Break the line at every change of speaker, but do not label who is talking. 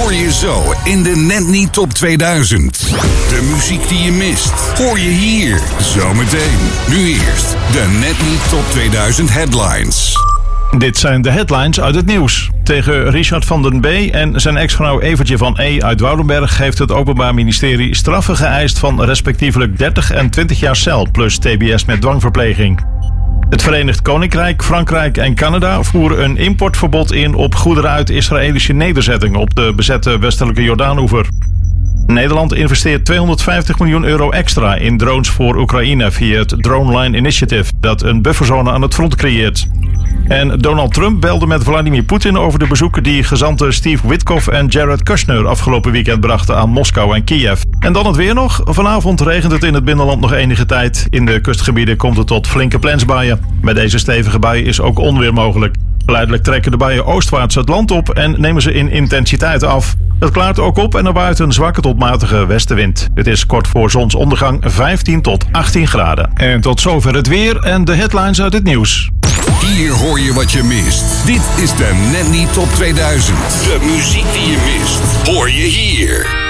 hoor je zo in de Net Niet Top 2000. De muziek die je mist, hoor je hier zometeen. Nu eerst de Net Niet Top 2000 headlines.
Dit zijn de headlines uit het nieuws. Tegen Richard van den B. en zijn ex-vrouw Evertje van E. uit Woudenberg heeft het Openbaar Ministerie straffen geëist van respectievelijk 30 en 20 jaar cel plus TBS met dwangverpleging. Het Verenigd Koninkrijk, Frankrijk en Canada voeren een importverbod in op goederen uit Israëlische nederzettingen op de bezette westelijke Jordaanoever. Nederland investeert 250 miljoen euro extra in drones voor Oekraïne via het Drone Line Initiative, dat een bufferzone aan het front creëert. En Donald Trump belde met Vladimir Poetin over de bezoeken die gezanten Steve Witkoff en Jared Kushner afgelopen weekend brachten aan Moskou en Kiev. En dan het weer nog. Vanavond regent het in het binnenland nog enige tijd. In de kustgebieden komt het tot flinke plensbuien. Bij deze stevige buien is ook onweer mogelijk. Geleidelijk trekken de buien oostwaarts het land op en nemen ze in intensiteit af. Het klaart ook op en er waait een zwakke tot matige westenwind. Het is kort voor zonsondergang 15 tot 18 graden. En tot zover het weer en de headlines uit het nieuws.
Hier hoor je wat je mist. Dit is de Net Niet Top 2000. De muziek die je mist, hoor je hier.